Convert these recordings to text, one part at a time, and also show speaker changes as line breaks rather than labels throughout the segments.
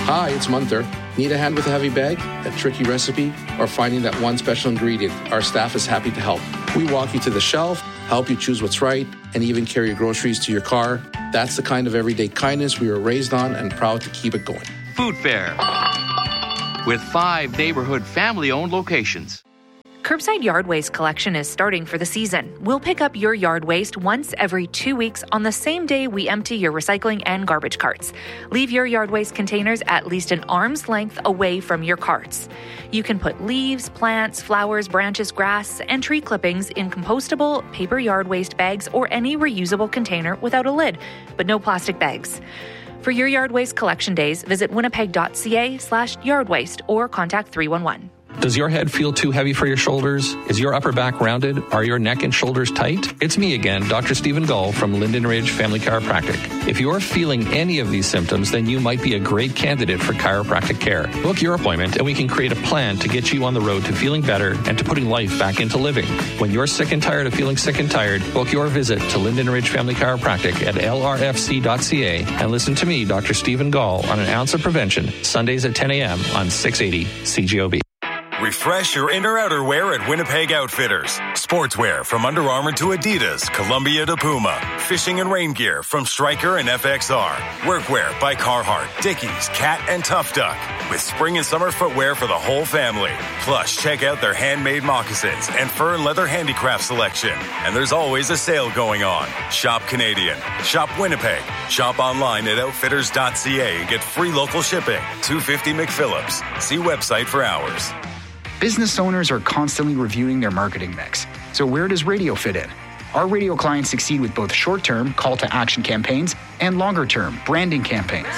Hi, it's Munther. Need a hand with a heavy bag, a tricky recipe, or finding that one special ingredient? Our staff is happy to help. We walk you to the shelf, help you choose what's right, and even carry your groceries to your car. That's the kind of everyday kindness we were raised on and proud to keep it going.
Food Fair, with 5 neighborhood family-owned locations.
Curbside yard waste collection is starting for the season. We'll pick up your yard waste once every 2 weeks on the same day we empty your recycling and garbage carts. Leave your yard waste containers at least an arm's length away from your carts. You can put leaves, plants, flowers, branches, grass, and tree clippings in compostable paper yard waste bags or any reusable container without a lid, but no plastic bags. For your yard waste collection days, visit winnipeg.ca/yardwaste or contact 311.
Does your head feel too heavy for your shoulders? Is your upper back rounded? Are your neck and shoulders tight? It's me again, Dr. Stephen Gull from Linden Ridge Family Chiropractic. If you're feeling any of these symptoms, then you might be a great candidate for chiropractic care. Book your appointment and we can create a plan to get you on the road to feeling better and to putting life back into living. When you're sick and tired of feeling sick and tired, book your visit to Linden Ridge Family Chiropractic at lrfc.ca and listen to me, Dr. Stephen Gull, on An Ounce of Prevention, Sundays at 10 a.m. on 680 CJOB.
Refresh your inner outerwear at Winnipeg Outfitters. Sportswear from Under Armour to Adidas, Columbia to Puma. Fishing and rain gear from Stryker and FXR. Workwear by Carhartt, Dickies, Cat, and Tough Duck. With spring and summer footwear for the whole family. Plus, check out their handmade moccasins and fur and leather handicraft selection. And there's always a sale going on. Shop Canadian. Shop Winnipeg. Shop online at outfitters.ca and get free local shipping. 250 McPhillips. See website for hours.
Business owners are constantly reviewing their marketing mix. So where does radio fit in? Our radio clients succeed with both short-term call-to-action campaigns and longer-term branding campaigns.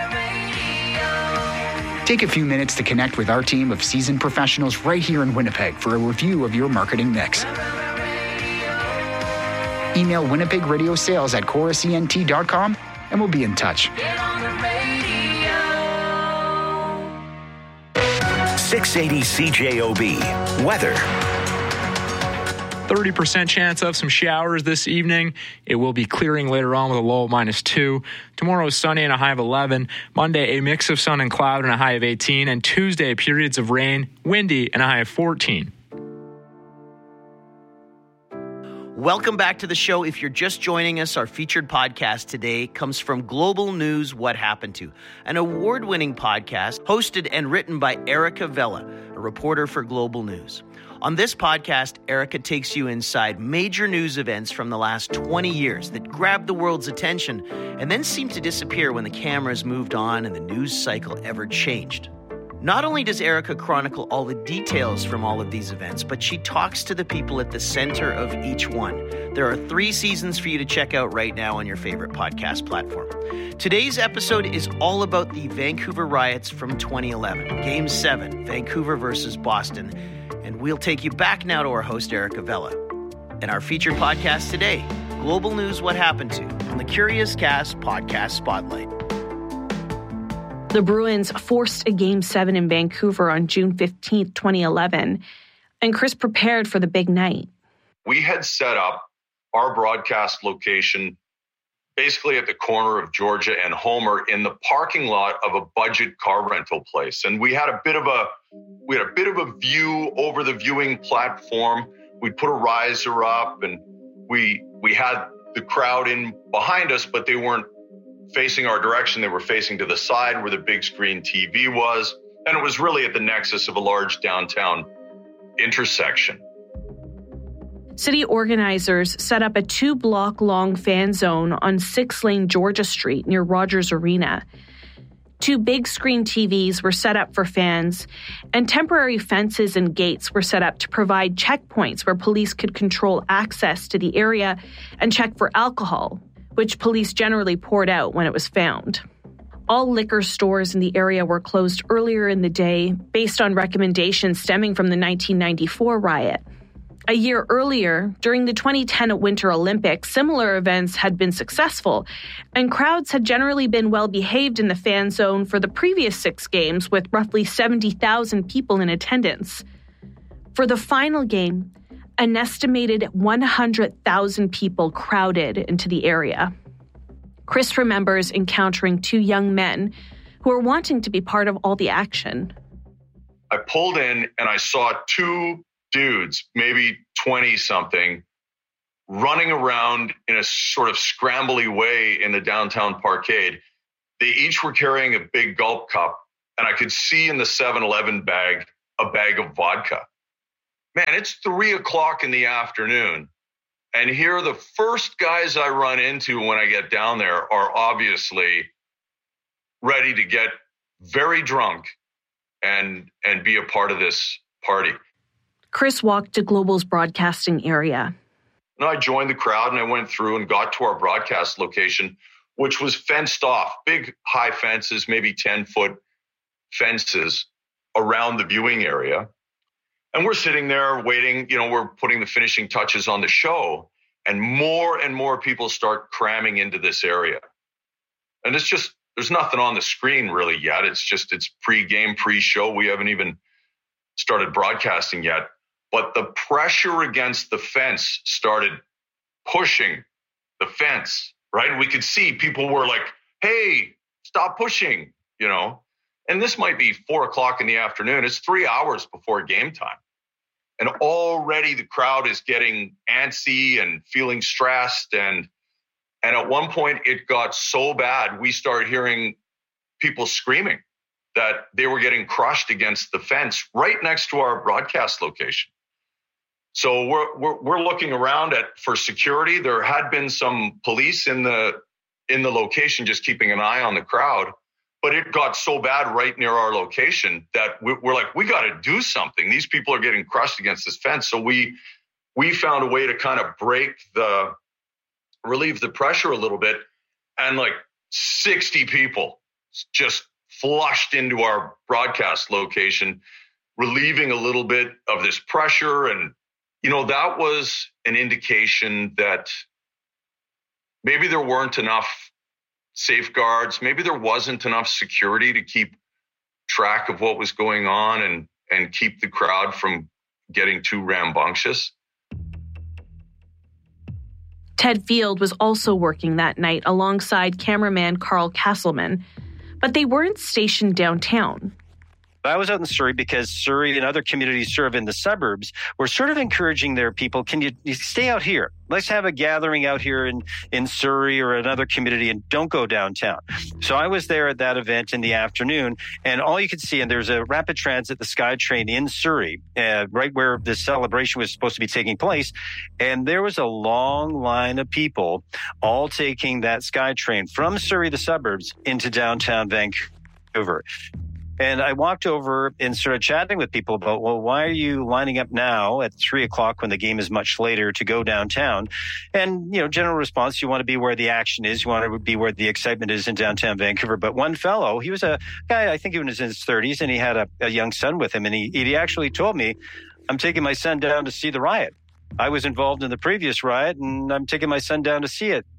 Take a few minutes to connect with our team of seasoned professionals right here in Winnipeg for a review of your marketing mix. Email winnipegradiosales@chorusent.com and we'll be in touch.
680 CJOB. Weather.
30% chance of some showers this evening. It will be clearing later on with a low of -2. Tomorrow is sunny and a high of 11. Monday, a mix of sun and cloud and a high of 18. And Tuesday, periods of rain, windy, and a high of 14.
Welcome back to the show. If you're just joining us, our featured podcast today comes from Global News What Happened To, an award-winning podcast hosted and written by Erica Vella, a reporter for Global News. On this podcast, Erica takes you inside major news events from the last 20 years that grabbed the world's attention and then seemed to disappear when the cameras moved on and the news cycle ever changed. Not only does Erica chronicle all the details from all of these events, but she talks to the people at the center of each one. There are 3 seasons for you to check out right now on your favorite podcast platform. Today's episode is all about the Vancouver riots from 2011, Game 7, Vancouver versus Boston. And we'll take you back now to our host, Erica Vella. And our featured podcast today, Global News What Happened To, on the Curious Cast Podcast Spotlight.
The Bruins forced a Game 7 in Vancouver on June 15th, 2011, and Chris prepared for the big night.
We had set up our broadcast location basically at the corner of Georgia and Homer in the parking lot of a budget car rental place. And we had a bit of a view over the viewing platform. We put a riser up and we had the crowd in behind us, but they weren't facing our direction. They were facing to the side where the big screen TV was. And it was really at the nexus of a large downtown intersection.
City organizers set up a 2-block-long fan zone on 6-lane Georgia Street near Rogers Arena. 2 big screen TVs were set up for fans, and temporary fences and gates were set up to provide checkpoints where police could control access to the area and check for alcohol, which police generally poured out when it was found. All liquor stores in the area were closed earlier in the day based on recommendations stemming from the 1994 riot. A year earlier, during the 2010 Winter Olympics, similar events had been successful, and crowds had generally been well behaved in the fan zone for the previous 6 games, with roughly 70,000 people in attendance. For the final game, an estimated 100,000 people crowded into the area. Chris remembers encountering 2 young men who are wanting to be part of all the action.
I pulled in and I saw two dudes, maybe 20-something, running around in a sort of scrambly way in the downtown parkade. They each were carrying a big gulp cup, and I could see in the 7-Eleven bag a bag of vodka. Man, it's 3:00 in the afternoon, and here the first guys I run into when I get down there are obviously ready to get very drunk and be a part of this party.
Chris walked to Global's broadcasting area.
And I joined the crowd and I went through and got to our broadcast location, which was fenced off, big high fences, maybe 10-foot fences around the viewing area. And we're sitting there waiting, we're putting the finishing touches on the show, and more people start cramming into this area. And it's just, there's nothing on the screen really yet. It's pre-game, pre-show. We haven't even started broadcasting yet. But the pressure against the fence started pushing the fence, right? We could see people were like, hey, stop pushing, And this might be 4:00 in the afternoon. It's 3 hours before game time. And already the crowd is getting antsy and feeling stressed. And at one point it got so bad, we started hearing people screaming that they were getting crushed against the fence right next to our broadcast location. So we're looking around for security. There had been some police in the location just keeping an eye on the crowd, but it got so bad right near our location that we're like, we got to do something. These people are getting crushed against this fence. So we found a way to kind of relieve the pressure a little bit, and like 60 people just flushed into our broadcast location, relieving a little bit of this pressure. And that was an indication that maybe there weren't enough safeguards. Maybe there wasn't enough security to keep track of what was going on and keep the crowd from getting too rambunctious.
Ted Field was also working that night alongside cameraman Carl Castleman, but they weren't stationed downtown.
I was out in Surrey because Surrey and other communities serve in the suburbs were sort of encouraging their people, can you stay out here? Let's have a gathering out here in Surrey or another community and don't go downtown. So I was there at that event in the afternoon, and all you could see, and there's a rapid transit, the SkyTrain in Surrey, right where the celebration was supposed to be taking place. And there was a long line of people all taking that SkyTrain from Surrey, the suburbs, into downtown Vancouver. And I walked over and started chatting with people about, well, why are you lining up now at 3:00 when the game is much later to go downtown? And, general response, you want to be where the action is. You want to be where the excitement is in downtown Vancouver. But one fellow, he was a guy, I think he was in his 30s, and he had a young son with him. And he actually told me, I'm taking my son down to see the riot. I was involved in the previous riot, and I'm taking my son down to see it.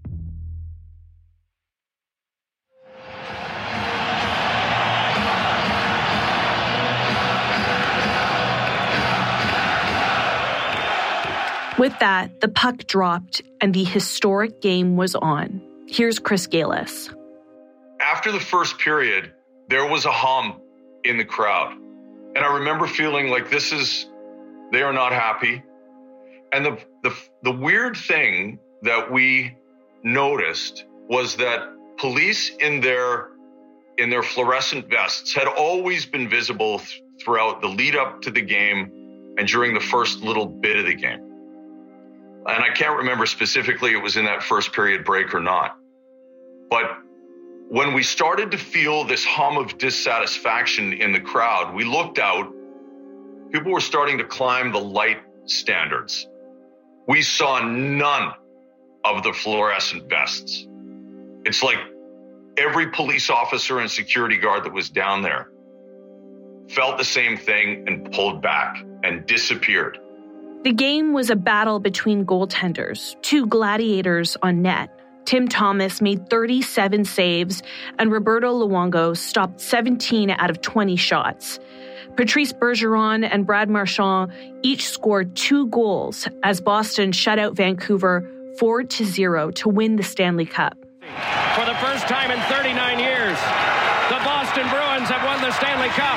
With that, the puck dropped and the historic game was on. Here's Chris Galis.
After the first period, there was a hum in the crowd. And I remember feeling like they are not happy. And the weird thing that we noticed was that police in their fluorescent vests had always been visible throughout the lead up to the game and during the first little bit of the game. And I can't remember specifically it was in that first period break or not. But when we started to feel this hum of dissatisfaction in the crowd, we looked out. People were starting to climb the light standards. We saw none of the fluorescent vests. It's like every police officer and security guard that was down there felt the same thing and pulled back and disappeared.
The game was a battle between goaltenders, two gladiators on net. Tim Thomas made 37 saves, and Roberto Luongo stopped 17 out of 20 shots. Patrice Bergeron and Brad Marchand each scored 2 goals as Boston shut out Vancouver 4-0 to win the Stanley Cup.
For the first time in 39 years, the Boston Boston Bruins have won the Stanley Cup.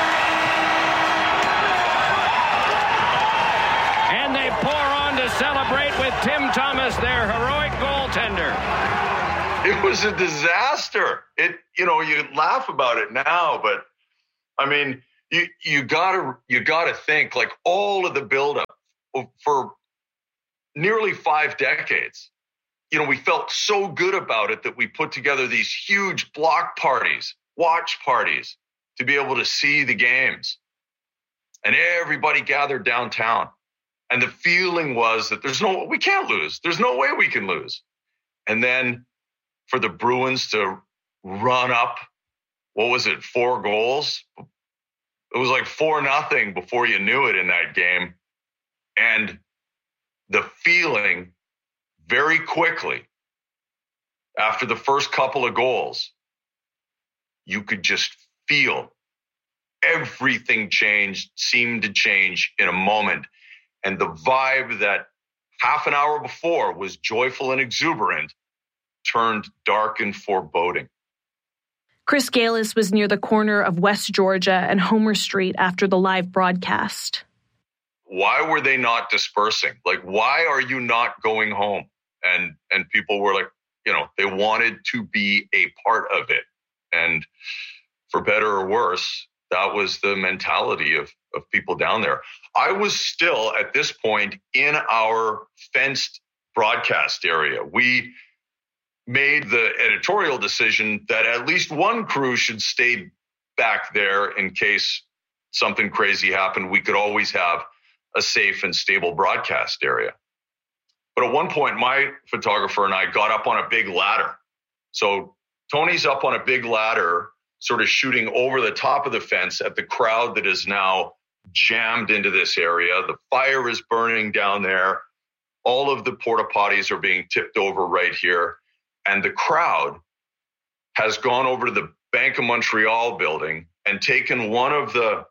And they pour on to celebrate with Tim Thomas, their heroic goaltender.
It was a disaster. You laugh about it now, but I mean, you gotta think, like, all of the buildup for nearly 5 decades. We felt so good about it that we put together these huge block parties, watch parties, to be able to see the games. And everybody gathered downtown. And the feeling was that we can't lose. There's no way we can lose. And then for the Bruins to run up, 4 goals? It was like 4-0 before you knew it in that game. And the feeling very quickly after the first couple of goals, you could just feel everything seemed to change in a moment. And the vibe that half an hour before was joyful and exuberant turned dark and foreboding.
Chris Galis was near the corner of West Georgia and Homer Street after the live broadcast.
Why were they not dispersing? Like, why are you not going home? And people were like, they wanted to be a part of it. And for better or worse, that was the mentality of people down there. I was still, at this point, in our fenced broadcast area. We made the editorial decision that at least one crew should stay back there in case something crazy happened. We could always have a safe and stable broadcast area. But at one point, my photographer and I got up on a big ladder. So Tony's up on a big ladder, sort of shooting over the top of the fence at the crowd that is now jammed into this area. The fire is burning down there. All of the porta potties are being tipped over right here. And the crowd has gone over to the Bank of Montreal building and taken one of the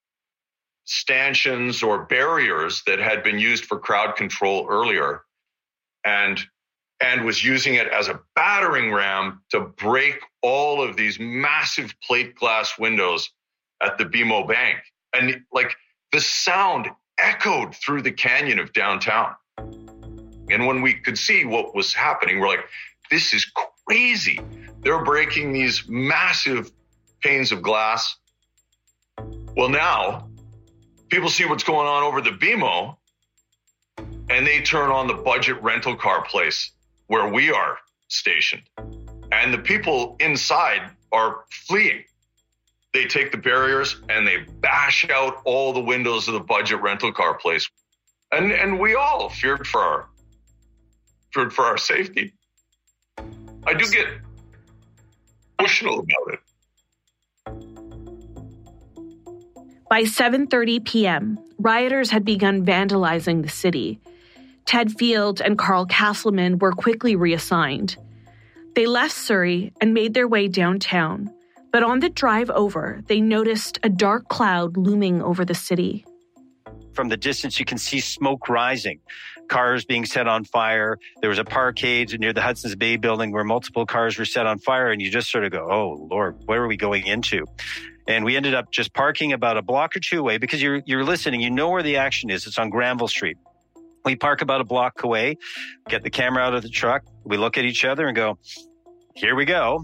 stanchions or barriers that had been used for crowd control earlier and was using it as a battering ram to break all of these massive plate glass windows at the BMO Bank. And like the sound echoed through the canyon of downtown. And when we could see what was happening, we're like, this is crazy. They're breaking these massive panes of glass. Well, now people see what's going on over the BMO and they turn on the budget rental car place where we are stationed. And the people inside are fleeing. They take the barriers and they bash out all the windows of the budget rental car place. And we all feared for our safety. I do get emotional about it.
By 7:30 p.m., rioters had begun vandalizing the city. Ted Field and Carl Castleman were quickly reassigned. They left Surrey and made their way downtown, but on the drive over, they noticed a dark cloud looming over the city.
From the distance, you can see smoke rising, cars being set on fire. There was a parkade near the Hudson's Bay building where multiple cars were set on fire, and you just sort of go, oh, Lord, where are we going into? And we ended up just parking about a block or two away because you're listening. You know where the action is. It's on Granville Street. We park about a block away, get the camera out of the truck. We look at each other and go, here we go.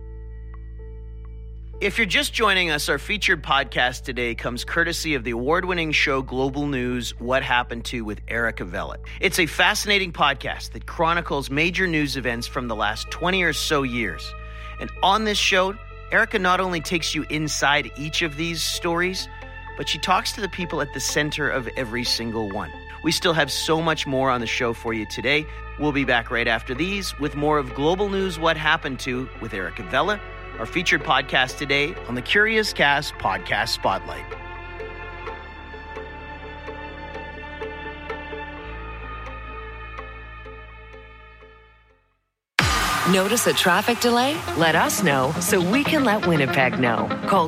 If you're just joining us, our featured podcast today comes courtesy of the award-winning show Global News, What Happened To with Erica Vellet. It's a fascinating podcast that chronicles major news events from the last 20 or so years. And on this show, Erica not only takes you inside each of these stories, but she talks to the people at the center of every single one. We still have so much more on the show for you today. We'll be back right after these with more of Global News, What Happened To with Erica Vellet, our featured podcast today on the Curious Cast Podcast Spotlight.
Notice a traffic delay? Let us know so we can let Winnipeg know. Call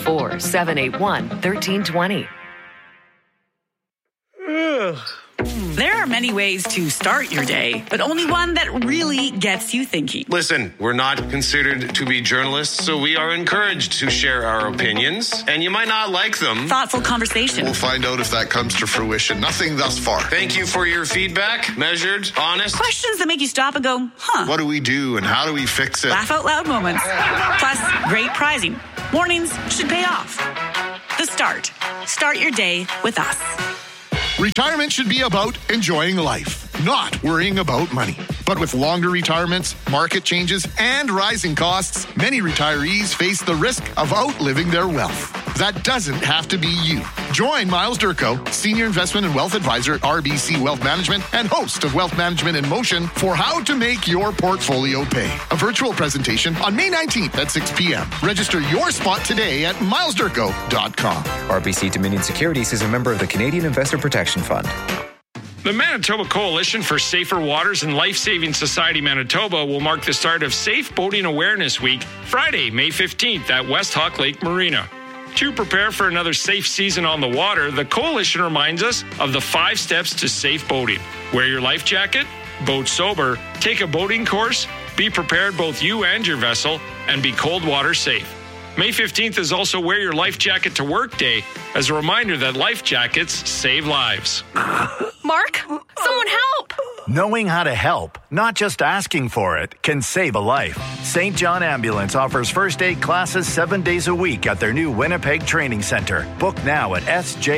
204-781-1320.
There are many ways to start your day, but only one that really gets you thinking.
Listen, we're not considered to be journalists, so we are encouraged to share our opinions, and you might not like them.
Thoughtful conversation.
We'll find out if that comes to fruition. Nothing thus far.
Thank you for your feedback. Measured, honest.
Questions that make you stop and go, huh?
What do we do and how do we fix it?
Laugh out loud moments. Plus, great prizing. Mornings should pay off. The Start. Start your day with us.
Retirement should be about enjoying life, not worrying about money. But with longer retirements, market changes, and rising costs, many retirees face the risk of outliving their wealth. That doesn't have to be you. Join Miles Durko, Senior Investment and Wealth Advisor at RBC Wealth Management and host of Wealth Management in Motion for how to make your portfolio pay. A virtual presentation on May 19th at 6 p.m. Register your spot today at milesdurko.com.
RBC Dominion Securities is a member of the Canadian Investor Protection Fund.
The Manitoba Coalition for Safer Waters and Life Saving Society Manitoba will mark the start of Safe Boating Awareness Week, Friday, May 15th at West Hawk Lake Marina. To prepare for another safe season on the water, the Coalition reminds us of the 5 steps to safe boating. Wear your life jacket, boat sober, take a boating course, be prepared both you and your vessel, and be cold water safe. May 15th is also Wear Your Life Jacket to Work Day as a reminder that life jackets save lives.
Mark, someone help!
Knowing how to help, not just asking for it, can save a life. St. John Ambulance offers first aid classes 7 days a week at their new Winnipeg Training Center. Book now at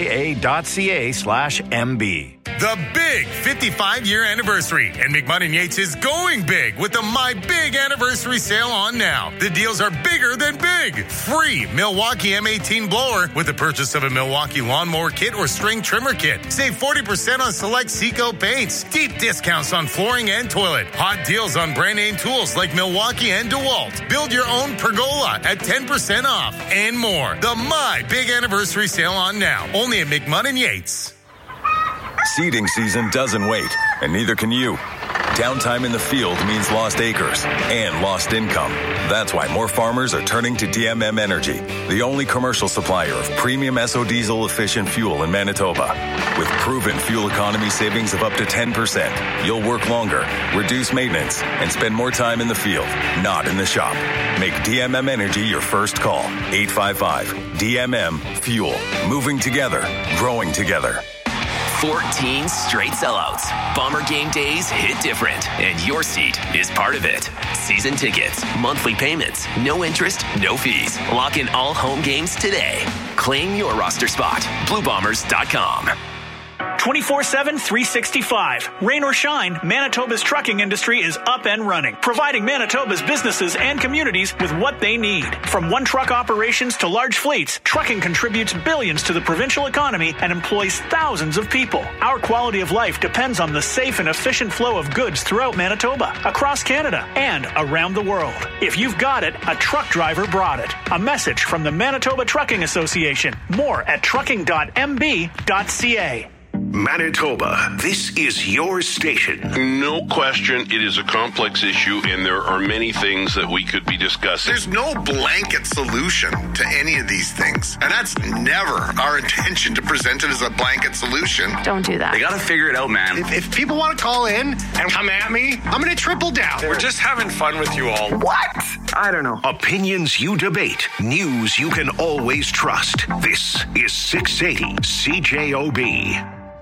sja.ca/MB.
The big 55-year anniversary, and McMahon & Yates is going big with the My Big Anniversary Sale on now. The deals are bigger than big. Free Milwaukee M18 blower with the purchase of a Milwaukee lawnmower kit or string trimmer kit. Save 40% on select Seco paints. Deep discounts on flooring and toilet. Hot deals on brand name tools like Milwaukee and DeWalt. Build your own pergola at 10% off and more. The My Big Anniversary Sale on now. Only at McMahon & Yates.
Seeding season doesn't wait, and neither can you. Downtime in the field means lost acres and lost income. That's why more farmers are turning to DMM Energy, the only commercial supplier of premium SO diesel efficient fuel in Manitoba. With proven fuel economy savings of up to 10%, you'll work longer, reduce maintenance, and spend more time in the field, not in the shop. Make DMM Energy your first call. 855-DMM-FUEL. Moving together, growing together.
14 straight sellouts. Bomber game days hit different, and your seat is part of it. Season tickets, monthly payments, no interest, no fees. Lock in all home games today. Claim your roster spot. BlueBombers.com.
24/7, 365. Rain or shine, Manitoba's trucking industry is up and running, providing Manitoba's businesses and communities with what they need. From one-truck operations to large fleets, trucking contributes billions to the provincial economy and employs thousands of people. Our quality of life depends on the safe and efficient flow of goods throughout Manitoba, across Canada, and around the world. If you've got it, a truck driver brought it. A message from the Manitoba Trucking Association. More at trucking.mb.ca.
Manitoba, this is your station.
No question, it is a complex issue, and there are many things that we could be discussing.
There's no blanket solution to any of these things. And that's never our intention to present it as a blanket solution.
Don't do that.
They got to figure it out, man.
If people want to call in and come at me, I'm going to triple down.
We're just having fun with you all.
What? I don't know.
Opinions you debate. News you can always trust. This is 680 CJOB.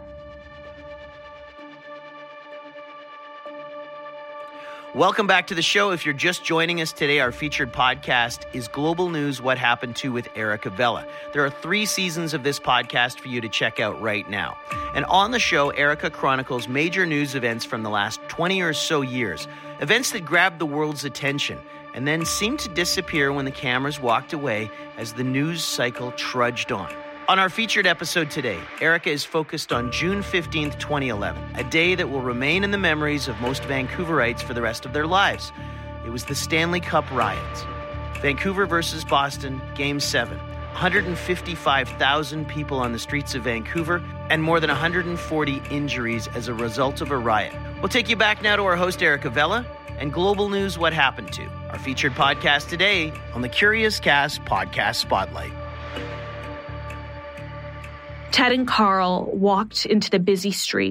Welcome back to the show. If you're just joining us today, our featured podcast is Global News What Happened To with Erica Vella. There are 3 seasons of this podcast for you to check out right now. And on the show, Erica chronicles major news events from the last 20 or so years, events that grabbed the world's attention and then seemed to disappear when the cameras walked away as the news cycle trudged on. On our featured episode today, Erica is focused on June 15th, 2011, a day that will remain in the memories of most Vancouverites for the rest of their lives. It was the Stanley Cup riots. Vancouver versus Boston, Game 7. 155,000 people on the streets of Vancouver and more than 140 injuries as a result of a riot. We'll take you back now to our host, Erica Vella, and Global News What Happened To, our featured podcast today on the Curious Cast Podcast Spotlight.
Ted and Carl walked into the busy street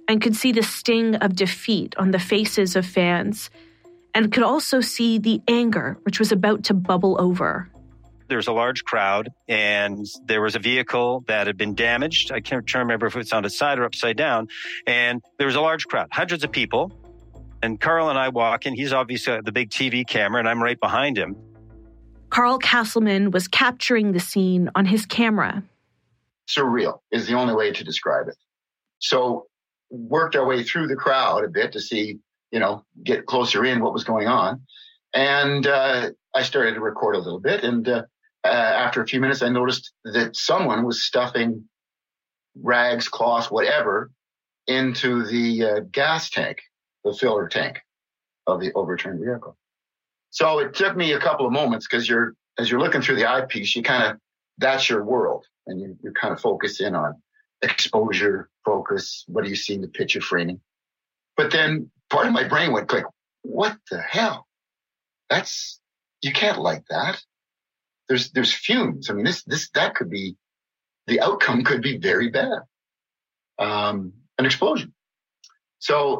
and could see the sting of defeat on the faces of fans, and could also see the anger which was about to bubble over.
There's a large crowd, and there was a vehicle that had been damaged. I can't remember if it's on its side or upside down. And there was a large crowd, hundreds of people. And Carl and I walk in. He's obviously the big TV camera, and I'm right behind him.
Carl Castleman was capturing the scene on his camera.
Surreal is the only way to describe it. So worked our way through the crowd a bit to see, get closer in what was going on. And I started to record a little bit. And after a few minutes, I noticed that someone was stuffing rags, cloths, whatever, into the gas tank, the filler tank of the overturned vehicle. So it took me a couple of moments because as you're looking through the eyepiece, that's your world. And you kind of focus in on exposure, focus, what do you see in the picture framing? But then part of my brain went click, what the hell? You can't like that. There's fumes. I mean, that could be, the outcome could be very bad. An explosion. So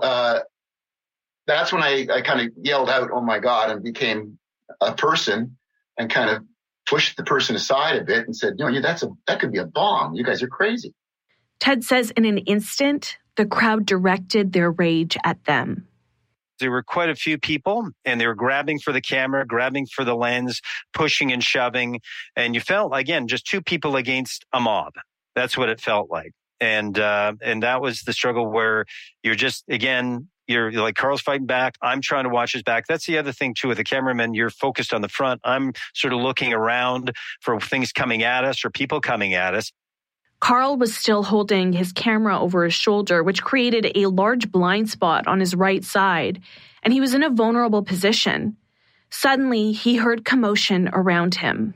that's when I kind of yelled out, oh my God, and became a person and kind of pushed the person aside a bit and said, that could be a bomb. You guys are crazy.
Ted says in an instant, the crowd directed their rage at them.
There were quite a few people, and they were grabbing for the camera, grabbing for the lens, pushing and shoving. And you felt, again, just two people against a mob. That's what it felt like. And that was the struggle where you're just, again, you're like, Carl's fighting back. I'm trying to watch his back. That's the other thing, too, with the cameraman. You're focused on the front. I'm sort of looking around for things coming at us or people coming at us.
Carl was still holding his camera over his shoulder, which created a large blind spot on his right side, and he was in a vulnerable position. Suddenly, he heard commotion around him.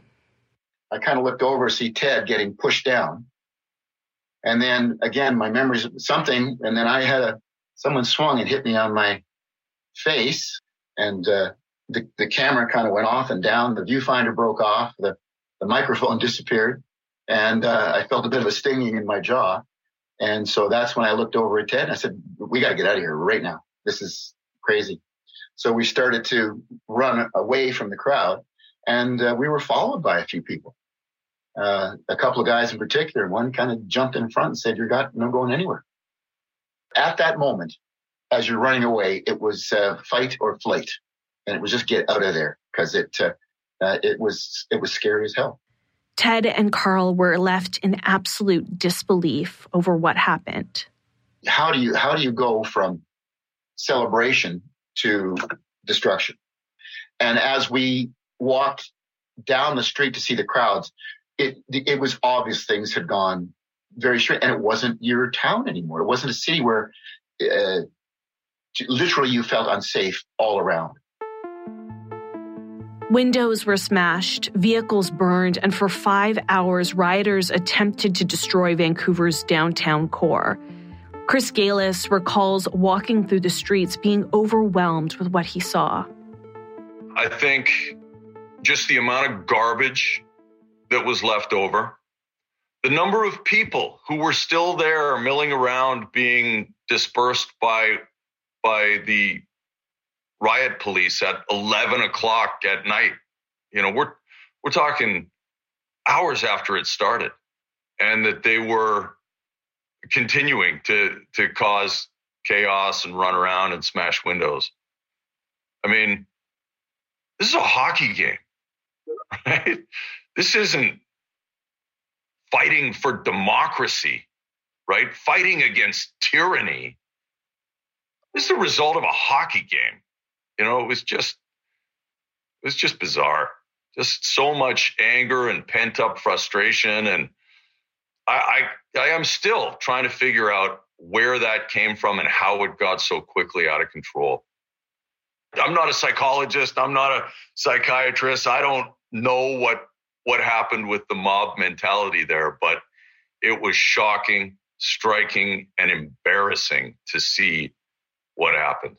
I kind of looked over to see Ted getting pushed down. And then, again, my memory's something, and then I had someone swung and hit me on my face, and the camera kind of went off and down. The viewfinder broke off. The microphone disappeared. And I felt a bit of a stinging in my jaw. And so that's when I looked over at Ted and I said, we got to get out of here right now. This is crazy. So we started to run away from the crowd, and we were followed by a few people. A couple of guys in particular, one kind of jumped in front and said, you're not going anywhere. At that moment, as you're running away, it was fight or flight. And it was just get out of there because it was scary as hell.
Ted and Carl were left in absolute disbelief over what happened.
How do you go from celebration to destruction? And as we walked down the street to see the crowds, it was obvious things had gone very straight, and it wasn't your town anymore. It wasn't a city where literally you felt unsafe all around.
Windows were smashed, vehicles burned, and for 5 hours, rioters attempted to destroy Vancouver's downtown core. Chris Galis recalls walking through the streets being overwhelmed with what he saw.
I think just the amount of garbage that was left over, the number of people who were still there milling around being dispersed by the riot police at 11 o'clock at night. We're talking hours after it started, and that they were continuing to cause chaos and run around and smash windows. I mean, this is a hockey game, right? This isn't fighting for democracy, right? Fighting against tyranny. This is the result of a hockey game. It was just bizarre. Just so much anger and pent up frustration. And I am still trying to figure out where that came from and how it got so quickly out of control. I'm not a psychologist. I'm not a psychiatrist. I don't know what happened with the mob mentality there, but it was shocking, striking, and embarrassing to see what happened.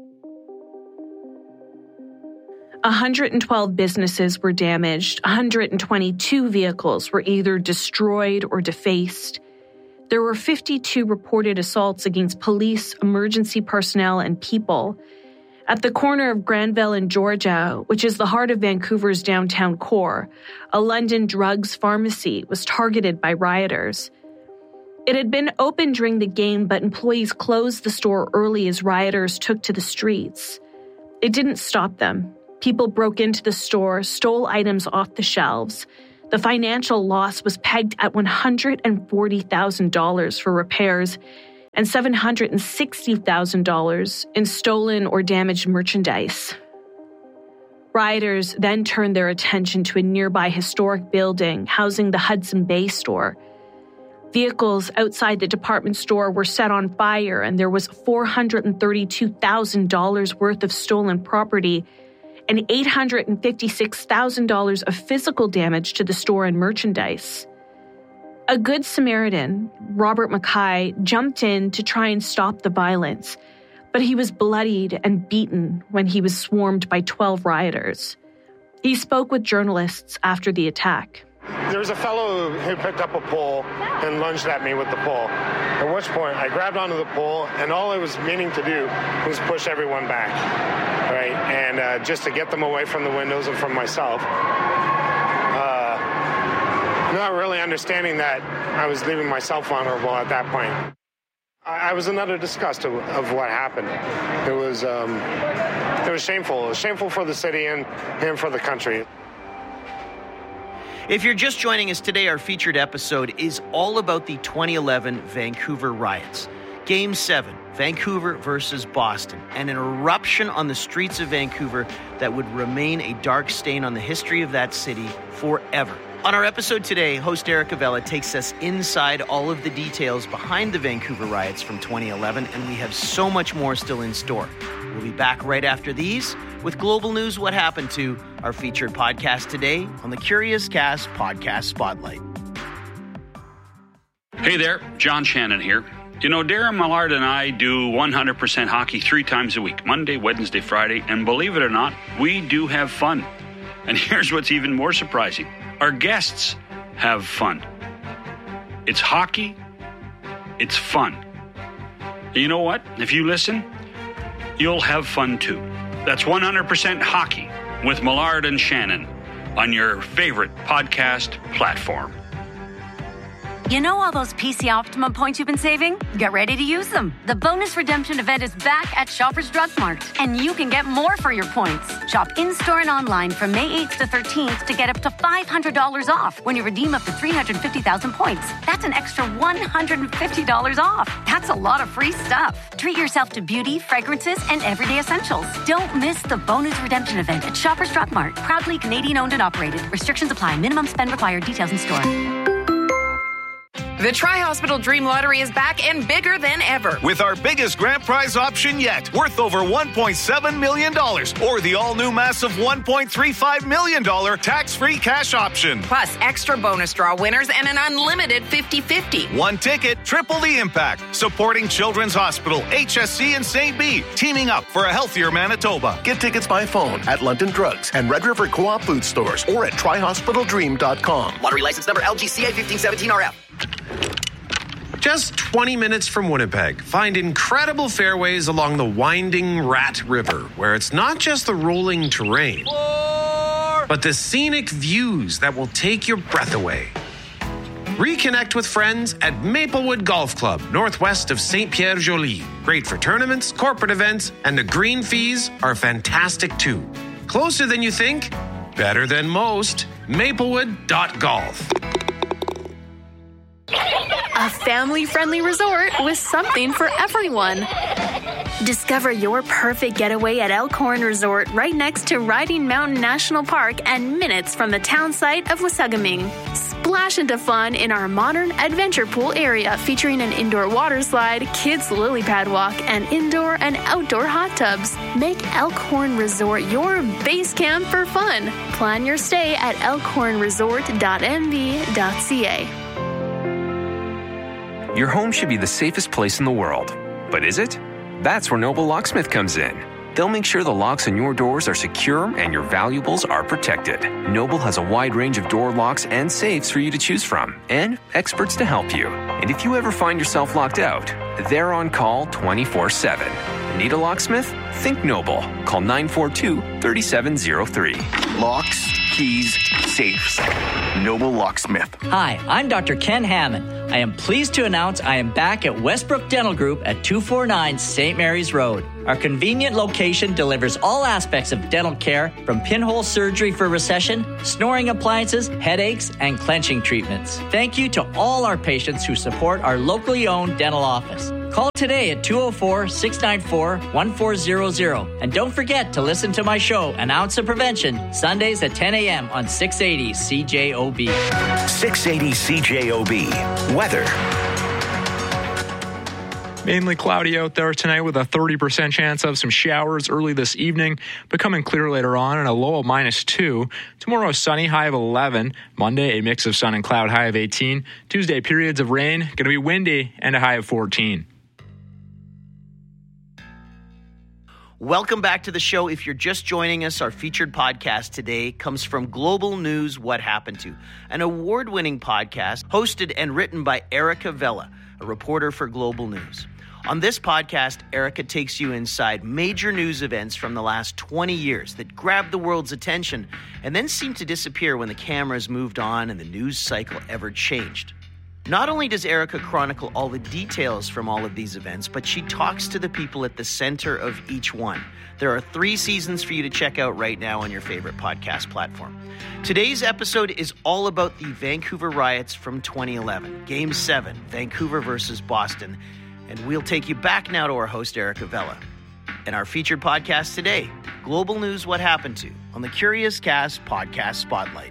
112 businesses were damaged. 122 vehicles were either destroyed or defaced. There were 52 reported assaults against police, emergency personnel, and people. At the corner of Granville and Georgia, which is the heart of Vancouver's downtown core, a London drugs pharmacy was targeted by rioters. It had been open during the game, but employees closed the store early as rioters took to the streets. It didn't stop them. People broke into the store, stole items off the shelves. The financial loss was pegged at $140,000 for repairs and $760,000 in stolen or damaged merchandise. Rioters then turned their attention to a nearby historic building housing the Hudson Bay store. Vehicles outside the department store were set on fire, and there was $432,000 worth of stolen property and $856,000 of physical damage to the store and merchandise. A Good Samaritan, Robert Mackay, jumped in to try and stop the violence, but he was bloodied and beaten when he was swarmed by 12 rioters. He spoke with journalists after the attack.
There was a fellow who picked up a pole and lunged at me with the pole, at which point I grabbed onto the pole, and all I was meaning to do was push everyone back, right? And just to get them away from the windows and from myself. Not really understanding that I was leaving myself vulnerable at that point. I was in utter disgust of what happened. It was shameful. It was shameful for the city and for the country.
If you're just joining us today, our featured episode is all about the 2011 Vancouver riots. Game 7, Vancouver versus Boston, and an eruption on the streets of Vancouver that would remain a dark stain on the history of that city forever. On our episode today, host Erica Vella takes us inside all of the details behind the Vancouver riots from 2011, and we have so much more still in store. We'll be back right after these with Global News What Happened To, our featured podcast today on the Curious Cast Podcast Spotlight.
Hey there, John Shannon here. You know, Darren Millard and I do 100% hockey 3 times a week, Monday, Wednesday, Friday, and believe it or not, we do have fun. And here's what's even more surprising. Our guests have fun. It's hockey. It's fun. And you know what? If you listen, you'll have fun too. That's 100% hockey with Millard and Shannon on your favorite podcast platform.
You know all those PC Optimum points you've been saving? Get ready to use them. The bonus redemption event is back at Shoppers Drug Mart, and you can get more for your points. Shop in-store and online from May 8th to 13th to get up to $500 off when you redeem up to 350,000 points. That's an extra $150 off. That's a lot of free stuff. Treat yourself to beauty, fragrances, and everyday essentials. Don't miss the bonus redemption event at Shoppers Drug Mart. Proudly Canadian owned and operated. Restrictions apply. Minimum spend required. Details in store.
The Tri-Hospital Dream Lottery is back and bigger than ever.
With our biggest grand prize option yet, worth over $1.7 million. Or the all-new massive $1.35 million tax-free cash option.
Plus extra bonus draw winners and an unlimited 50-50.
One ticket, triple the impact. Supporting Children's Hospital, HSC, and St. B. Teaming up for a healthier Manitoba.
Get tickets by phone at London Drugs and Red River Co-op food stores or at tryhospitaldream.com.
Lottery license number LGCA 1517RF.
Just 20 minutes from Winnipeg, find incredible fairways along the winding Rat River, where it's not just the rolling terrain, but the scenic views that will take your breath away. Reconnect with friends at Maplewood Golf Club, northwest of Saint-Pierre-Joli. Great for tournaments, corporate events, and the green fees are fantastic too. Closer than you think, better than most. Maplewood.golf.
A family-friendly resort with something for everyone. Discover your perfect getaway at Elkhorn Resort right next to Riding Mountain National Park and minutes from the town site of Wasagaming. Splash into fun in our modern adventure pool area featuring an indoor water slide, kids lily pad walk, and indoor and outdoor hot tubs. Make Elkhorn Resort your base camp for fun. Plan your stay at elkhornresort.mv.ca.
Your home should be the safest place in the world. But is it? That's where Noble Locksmith comes in.
They'll make sure the locks on your doors are secure and your valuables are protected. Noble has a wide range of door locks and safes for you to choose from, and experts to help you. And if you ever find yourself locked out, they're on call 24/7. Need a locksmith? Think Noble. Call 942-3703.
Locks, keys, safes. Noble Locksmith.
Hi, I'm Dr. Ken Hammond. I am pleased to announce I am back at Westbrook Dental Group at 249 St. Mary's Road. Our convenient location delivers all aspects of dental care, from pinhole surgery for recession, snoring appliances, headaches, and clenching treatments. Thank you to all our patients who support our locally owned dental office. Call today at 204-694-1400. And don't forget to listen to my show, An Ounce of Prevention, Sundays at 10 a.m. on 680 CJOB.
680 CJOB. Weather.
Mainly cloudy out there tonight with a 30% chance of some showers early this evening, becoming clear later on and a low of -2. Tomorrow, sunny, high of 11. Monday, a mix of sun and cloud, high of 18. Tuesday, periods of rain, going to be windy and a high of 14.
Welcome back to the show. If you're just joining us, our featured podcast today comes from Global News What Happened To, an award-winning podcast hosted and written by Erica Vella, a reporter for Global News. On this podcast, Erica takes you inside major news events from the last 20 years that grabbed the world's attention and then seemed to disappear when the cameras moved on and the news cycle ever changed. Not only does Erica chronicle all the details from all of these events, but she talks to the people at the center of each one. There are 3 seasons for you to check out right now on your favorite podcast platform. Today's episode is all about the Vancouver riots from 2011, Game 7, Vancouver versus Boston. And we'll take you back now to our host, Erica Vella. And our featured podcast today, Global News What Happened To, on the Curious Cast Podcast Spotlight.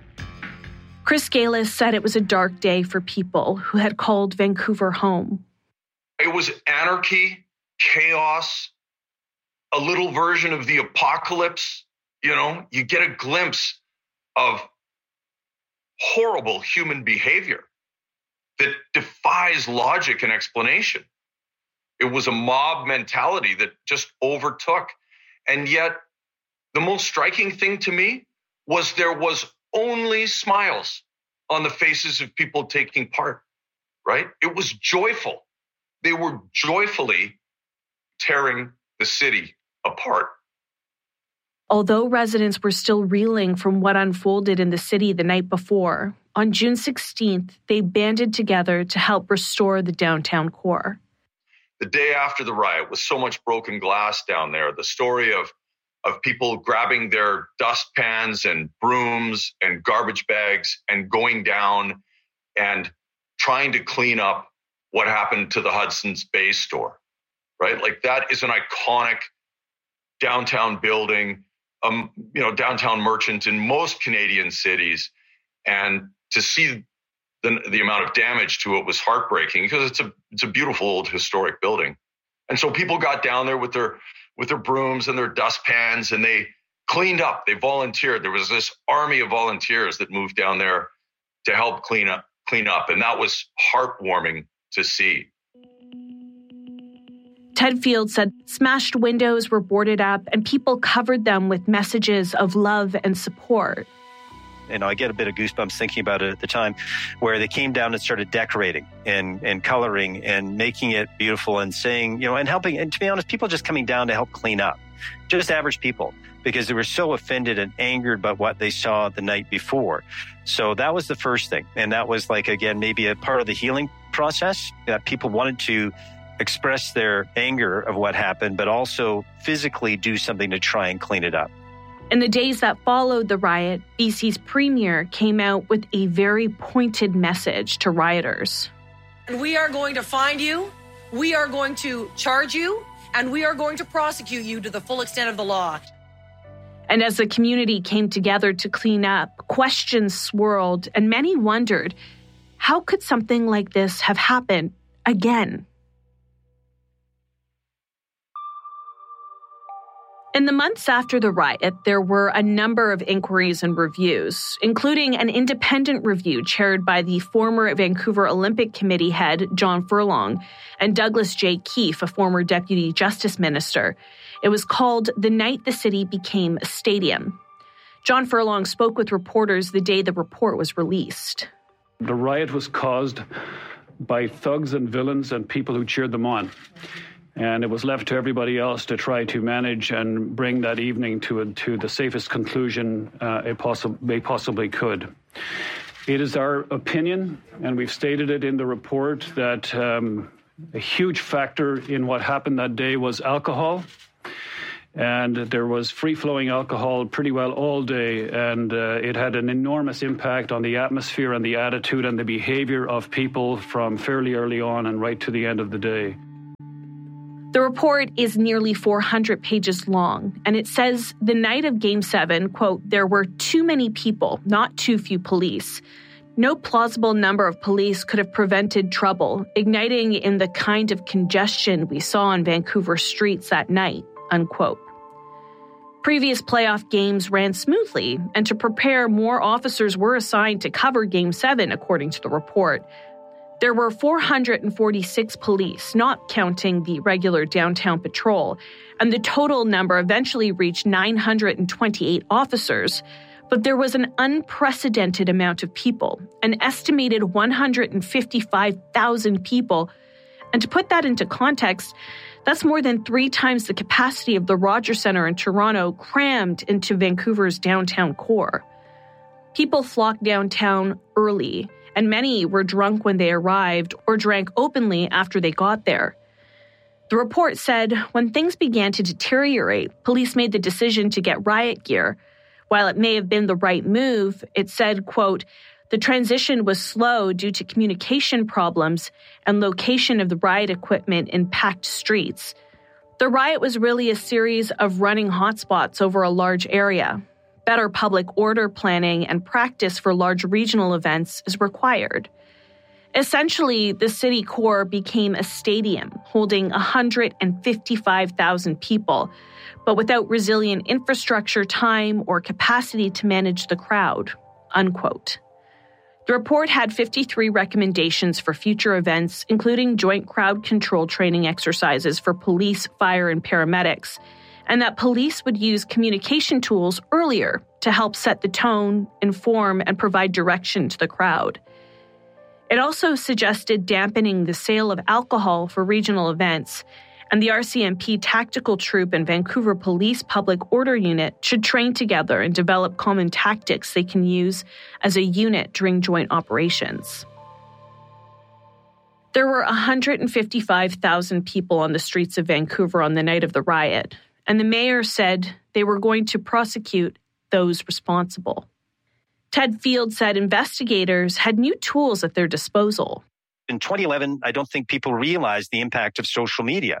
Chris Galis said it was a dark day for people who had called Vancouver home.
It was anarchy, chaos, a little version of the apocalypse. You know, you get a glimpse of horrible human behavior that defies logic and explanation. It was a mob mentality that just overtook. And yet, the most striking thing to me was there was only smiles on the faces of people taking part, right? It was joyful. They were joyfully tearing the city apart.
Although residents were still reeling from what unfolded in the city the night before, on June 16th, they banded together to help restore the downtown core.
The day after the riot, with so much broken glass down there, the story of people grabbing their dustpans and brooms and garbage bags and going down and trying to clean up what happened to the Hudson's Bay store, right? Like, that is an iconic downtown building, downtown merchant in most Canadian cities. And to see the amount of damage to it was heartbreaking, because it's a beautiful old historic building. And so people got down there with their brooms and their dustpans, and they cleaned up. They volunteered. There was this army of volunteers that moved down there to help clean up. And that was heartwarming to see.
Ted Field said smashed windows were boarded up and people covered them with messages of love and support.
And I get a bit of goosebumps thinking about it at the time, where they came down and started decorating and coloring and making it beautiful and saying, and helping. And to be honest, people just coming down to help clean up, just average people, because they were so offended and angered by what they saw the night before. So that was the first thing. And that was, like, again, maybe a part of the healing process, that people wanted to express their anger of what happened, but also physically do something to try and clean it up.
In the days that followed the riot, BC's premier came out with a very pointed message to rioters.
We are going to find you, we are going to charge you, and we are going to prosecute you to the full extent of the law.
And as the community came together to clean up, questions swirled, and many wondered, how could something like this have happened again? In the months after the riot, there were a number of inquiries and reviews, including an independent review chaired by the former Vancouver Olympic Committee head, John Furlong, and Douglas J. Keefe, a former Deputy Justice Minister. It was called The Night the City Became a Stadium. John Furlong spoke with reporters the day the report was released.
The riot was caused by thugs and villains and people who cheered them on. And it was left to everybody else to try to manage and bring that evening to the safest conclusion they possibly could. It is our opinion, and we've stated it in the report, that a huge factor in what happened that day was alcohol. And there was free-flowing alcohol pretty well all day, and it had an enormous impact on the atmosphere and the attitude and the behavior of people from fairly early on and right to the end of the day.
The report is nearly 400 pages long, and it says the night of Game 7, quote, there were too many people, not too few police. No plausible number of police could have prevented trouble, igniting in the kind of congestion we saw on Vancouver streets that night, unquote. Previous playoff games ran smoothly, and to prepare, more officers were assigned to cover Game 7, according to the report. There were 446 police, not counting the regular downtown patrol, and the total number eventually reached 928 officers. But there was an unprecedented amount of people, an estimated 155,000 people. And to put that into context, that's more than 3 times the capacity of the Rogers Centre in Toronto crammed into Vancouver's downtown core. People flocked downtown early, and many were drunk when they arrived or drank openly after they got there. The report said when things began to deteriorate, police made the decision to get riot gear. While it may have been the right move, it said, quote, the transition was slow due to communication problems and location of the riot equipment in packed streets. The riot was really a series of running hotspots over a large area. Better public order planning and practice for large regional events is required. Essentially, the city core became a stadium holding 155,000 people, but without resilient infrastructure, time, or capacity to manage the crowd, unquote. The report had 53 recommendations for future events, including joint crowd control training exercises for police, fire, and paramedics, and that police would use communication tools earlier to help set the tone, inform, and provide direction to the crowd. It also suggested dampening the sale of alcohol for regional events, and the RCMP Tactical Troop and Vancouver Police Public Order Unit should train together and develop common tactics they can use as a unit during joint operations. There were 155,000 people on the streets of Vancouver on the night of the riot, and the mayor said they were going to prosecute those responsible. Ted Field said investigators had new tools at their disposal.
In 2011, I don't think people realized the impact of social media.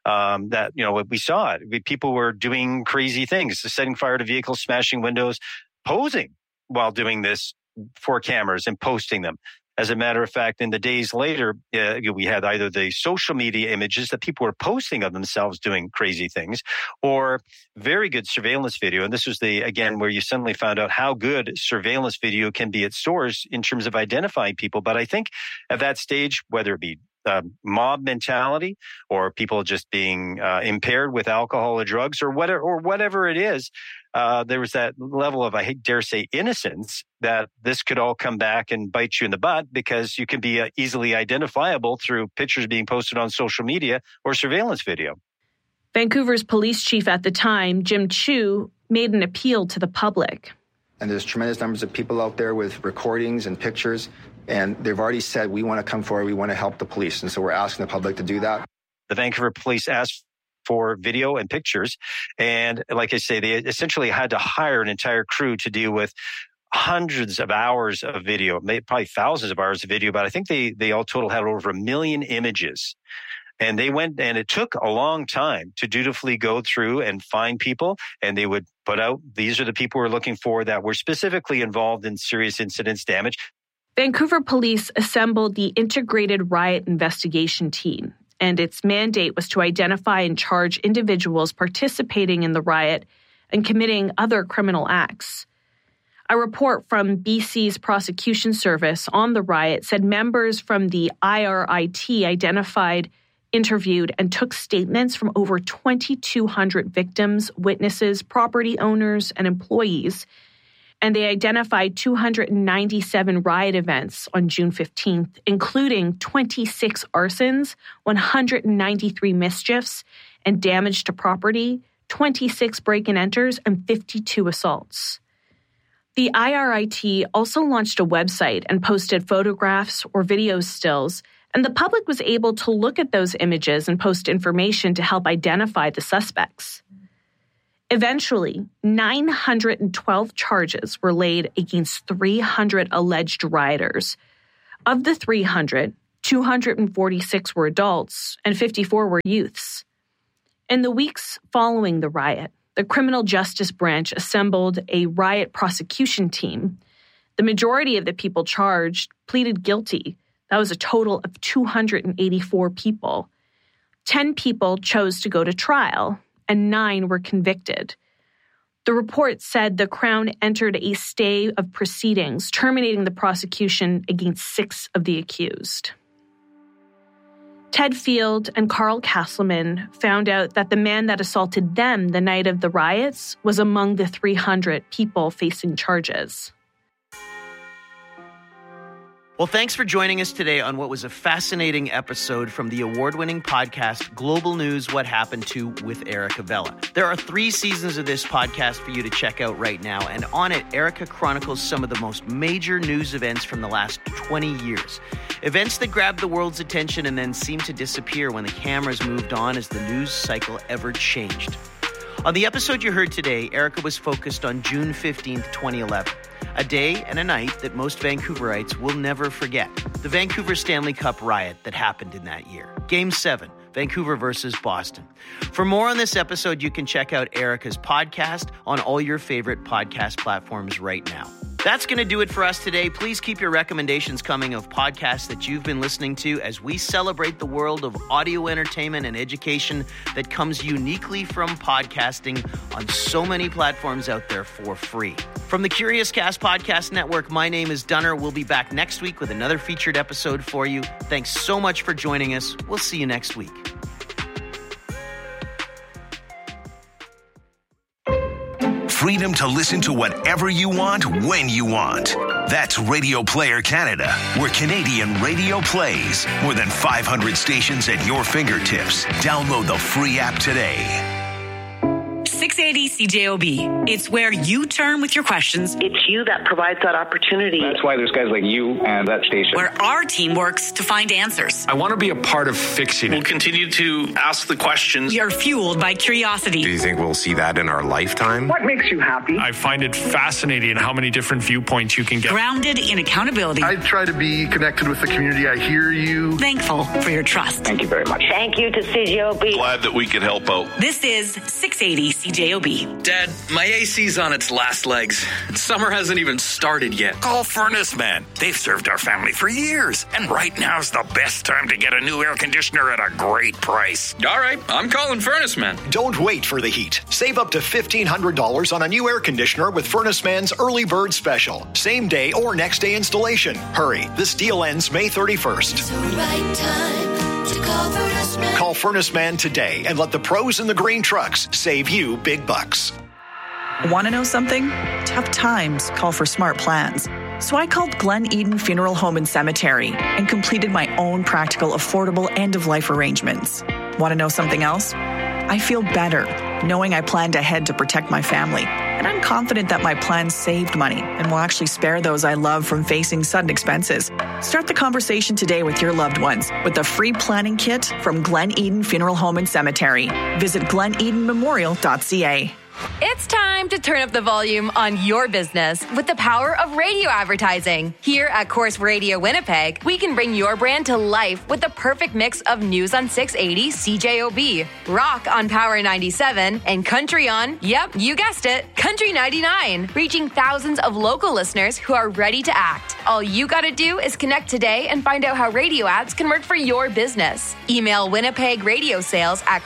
We saw it. People were doing crazy things, setting fire to vehicles, smashing windows, posing while doing this for cameras and posting them. As a matter of fact, in the days later, we had either the social media images that people were posting of themselves doing crazy things, or very good surveillance video. And this was where you suddenly found out how good surveillance video can be at stores in terms of identifying people. But I think at that stage, whether it be mob mentality or people just being impaired with alcohol or drugs or whatever it is, there was that level of, I dare say, innocence that this could all come back and bite you in the butt because you can be easily identifiable through pictures being posted on social media or surveillance video.
Vancouver's police chief at the time, Jim Chu, made an appeal to the public.
And there's tremendous numbers of people out there with recordings and pictures, and they've already said, we want to come forward, we want to help the police. And so we're asking the public to do that.
The Vancouver police asked for video and pictures. And like I say, they essentially had to hire an entire crew to deal with hundreds of hours of video, probably thousands of hours of video, but I think they all total had over 1 million images. And they went, and it took a long time to dutifully go through and find people. And they would put out, these are the people we're looking for that were specifically involved in serious incidents damage.
Vancouver police assembled the Integrated Riot Investigation Team, and its mandate was to identify and charge individuals participating in the riot and committing other criminal acts. A report from BC's prosecution service on the riot said members from the IRIT identified interviewed and took statements from over 2,200 victims, witnesses, property owners, and employees. And they identified 297 riot events on June 15th, including 26 arsons, 193 mischiefs and damage to property, 26 break-and-enters, and 52 assaults. The IRIT also launched a website and posted photographs or video stills, and the public was able to look at those images and post information to help identify the suspects. Eventually, 912 charges were laid against 300 alleged rioters. Of the 300, 246 were adults and 54 were youths. In the weeks following the riot, the Criminal Justice Branch assembled a riot prosecution team. The majority of the people charged pleaded guilty. That was a total of 284 people. 10 people chose to go to trial, and 9 were convicted. The report said the Crown entered a stay of proceedings, terminating the prosecution against 6 of the accused. Ted Field and Carl Castleman found out that the man that assaulted them the night of the riots was among the 300 people facing charges.
Well, thanks for joining us today on what was a fascinating episode from the award-winning podcast Global News What Happened To with Erica Vella. There are 3 seasons of this podcast for you to check out right now, and on it, Erica chronicles some of the most major news events from the last 20 years. Events that grabbed the world's attention and then seemed to disappear when the cameras moved on as the news cycle ever changed. On the episode you heard today, Erica was focused on June 15th, 2011. A day and a night that most Vancouverites will never forget. The Vancouver Stanley Cup riot that happened in that year. Game 7, Vancouver versus Boston. For more on this episode, you can check out Erica's podcast on all your favorite podcast platforms right now. That's going to do it for us today. Please keep your recommendations coming of podcasts that you've been listening to as we celebrate the world of audio entertainment and education that comes uniquely from podcasting on so many platforms out there for free. From the Curious Cast Podcast Network, my name is Dunner. We'll be back next week with another featured episode for you. Thanks so much for joining us. We'll see you next week.
Freedom to listen to whatever you want, when you want. That's Radio Player Canada, where Canadian radio plays. More than 500 stations at your fingertips. Download the free app today.
680 CJOB. It's where you turn with your questions.
It's you that provides that opportunity.
That's why there's guys like you and that station.
Where our team works to find answers.
I want to be a part of fixing it.
We'll continue to ask the questions.
We are fueled by curiosity.
Do you think we'll see that in our lifetime?
What makes you happy?
I find it fascinating how many different viewpoints you can get.
Grounded in accountability.
I try to be connected with the community. I hear you.
Thankful for your trust.
Thank you very much.
Thank you to CJOB.
Glad that we could help out.
This is 680 CJOB.
Dad, my AC's on its last legs. Summer hasn't even started yet.
Call Furnace Man. They've served our family for years. And right now's the best time to get a new air conditioner at a great price.
All right, I'm calling Furnace Man.
Don't wait for the heat. Save up to $1,500 on a new air conditioner with Furnace Man's Early Bird Special. Same day or next day installation. Hurry, this deal ends May 31st.
It's the right time to call Furnace Man.
Call Furnace Man today and let the pros in the green trucks save you big bucks.
Want to know something? Tough times call for smart plans. So I called Glen Eden Funeral Home and Cemetery and completed my own practical, affordable end-of-life arrangements. Want to know something else? I feel better knowing I planned ahead to protect my family. And I'm confident that my plan saved money and will actually spare those I love from facing sudden expenses. Start the conversation today with your loved ones with the free planning kit from Glen Eden Funeral Home and Cemetery. Visit glenedenmemorial.ca.
It's time to turn up the volume on your business with the power of radio advertising. Here at Corus Radio Winnipeg, we can bring your brand to life with the perfect mix of news on 680 CJOB, rock on Power 97, and country on, yep, you guessed it, Country 99, reaching thousands of local listeners who are ready to act. All you gotta do is connect today and find out how radio ads can work for your business. Email Winnipeg Radio Sales at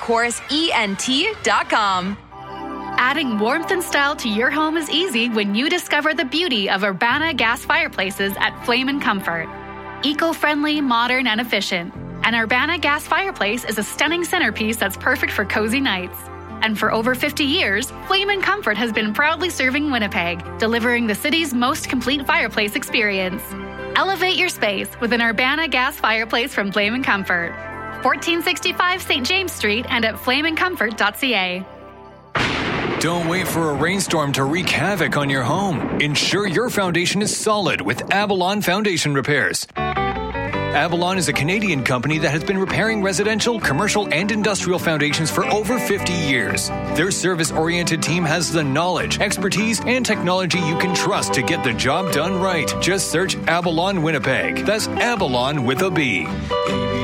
corusent.com.
Adding warmth and style to your home is easy when you discover the beauty of Urbana gas fireplaces at Flame & Comfort. Eco-friendly, modern, and efficient. An Urbana gas fireplace is a stunning centerpiece that's perfect for cozy nights. And for over 50 years, Flame & Comfort has been proudly serving Winnipeg, delivering the city's most complete fireplace experience. Elevate your space with an Urbana gas fireplace from Flame & Comfort. 1465 St. James Street and at flameandcomfort.ca.
Don't wait for a rainstorm to wreak havoc on your home. Ensure your foundation is solid with Avalon Foundation Repairs. Avalon is a Canadian company that has been repairing residential, commercial, and industrial foundations for over 50 years. Their service-oriented team has the knowledge, expertise, and technology you can trust to get the job done right. Just search Avalon Winnipeg. That's Avalon with a B.